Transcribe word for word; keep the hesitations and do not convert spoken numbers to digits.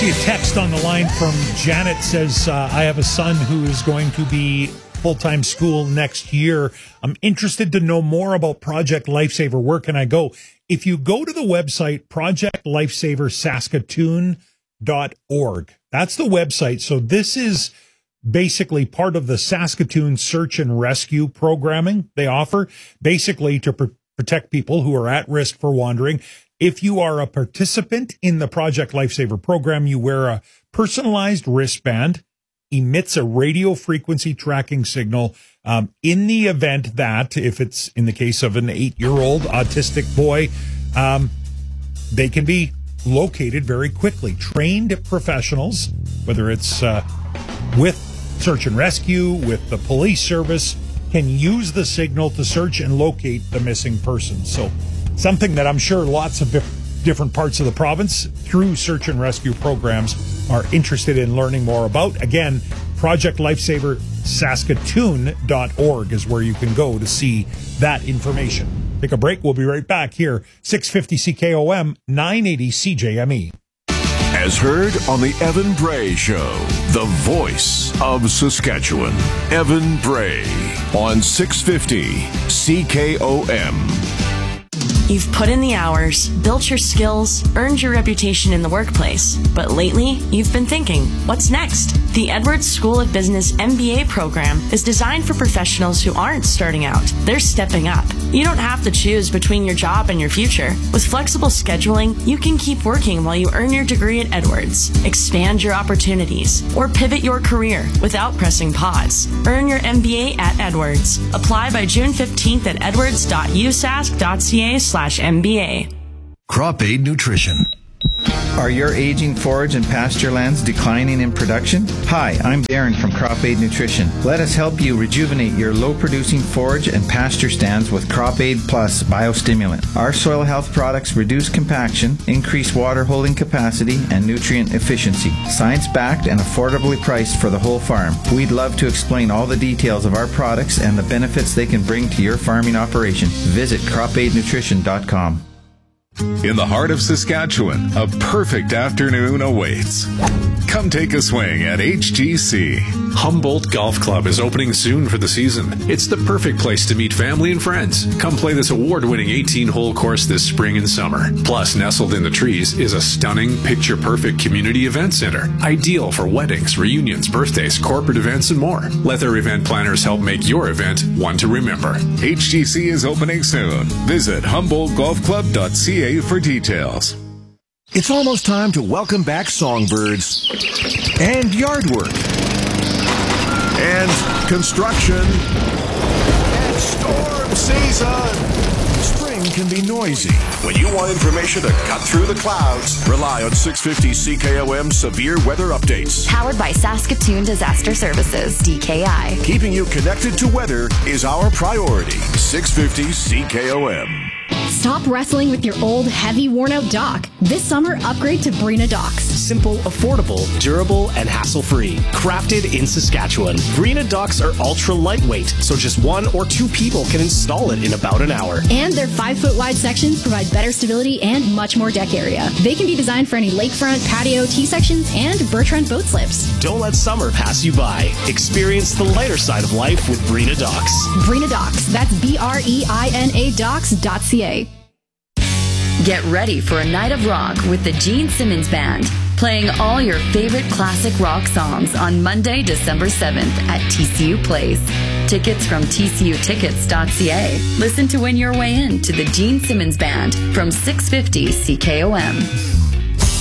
See a text on the line from Janet says, uh, I have a son who is going to be full-time school next year. I'm interested to know more about Project Lifesaver. Where can I go? If you go to the website, project lifesaver saskatoon dot org, that's the website. So this is basically part of the Saskatoon search and rescue programming they offer, basically to pr- protect people who are at risk for wandering. If you are a participant in the Project Lifesaver program, you wear a personalized wristband, emits a radio frequency tracking signal um, in the event that, if it's in the case of an eight-year-old autistic boy, um, they can be located very quickly. Trained professionals, whether it's uh, with search and rescue, with the police service, can use the signal to search and locate the missing person. So something that I'm sure lots of different parts of the province through search and rescue programs are interested in learning more about. Again, project lifesaver saskatoon dot org is where you can go to see that information. Take a break. We'll be right back here. six fifty C K O M, nine eighty C J M E. As heard on the Evan Bray Show, the voice of Saskatchewan. Evan Bray on six fifty C K O M. You've put in the hours, built your skills, earned your reputation in the workplace. But lately, you've been thinking, what's next? The Edwards School of Business M B A program is designed for professionals who aren't starting out. They're stepping up. You don't have to choose between your job and your future. With flexible scheduling, you can keep working while you earn your degree at Edwards, expand your opportunities, or pivot your career without pressing pause. Earn your M B A at Edwards. Apply by June fifteenth at edwards dot u sask dot c a slash M B A. Crop Aid Nutrition. Are your aging forage and pasture lands declining in production? Hi, I'm Darren from Crop Aid Nutrition. Let us help you rejuvenate your low-producing forage and pasture stands with Crop Aid Plus Biostimulant. Our soil health products reduce compaction, increase water holding capacity, and nutrient efficiency. Science-backed and affordably priced for the whole farm. We'd love to explain all the details of our products and the benefits they can bring to your farming operation. Visit crop aid nutrition dot com. In the heart of Saskatchewan, a perfect afternoon awaits. Come take a swing at H G C. Humboldt Golf Club is opening soon for the season. It's the perfect place to meet family and friends. Come play this award-winning eighteen-hole course this spring and summer. Plus, nestled in the trees is a stunning, picture-perfect community event center. Ideal for weddings, reunions, birthdays, corporate events, and more. Let their event planners help make your event one to remember. H G C is opening soon. Visit humboldt golf club dot c a for details. It's almost time to welcome back songbirds and yard work And construction. and storm season. Spring can be noisy. When you want information to cut through the clouds, rely on six fifty C K O M Severe Weather Updates. Powered by Saskatoon Disaster Services, D K I. Keeping you connected to weather is our priority. six fifty C K O M. Stop wrestling with your old, heavy, worn-out dock. This summer, upgrade to Brina Docks. Simple, affordable, durable, and hassle-free. Crafted in Saskatchewan. Brina Docks are ultra-lightweight, so just one or two people can install it in about an hour. And their five-foot wide sections provide better stability and much more deck area. They can be designed for any lakefront, patio, T-sections, and Bertrand boat slips. Don't let summer pass you by. Experience the lighter side of life with Brina Docks. Brina Docks. That's B R E I N A docks dot C A. Get ready for a night of rock with the Gene Simmons Band, playing all your favorite classic rock songs on Monday, December seventh at T C U Place. Tickets from T C U tickets dot C A. Listen to win your way in to the Gene Simmons Band from six fifty C K O M.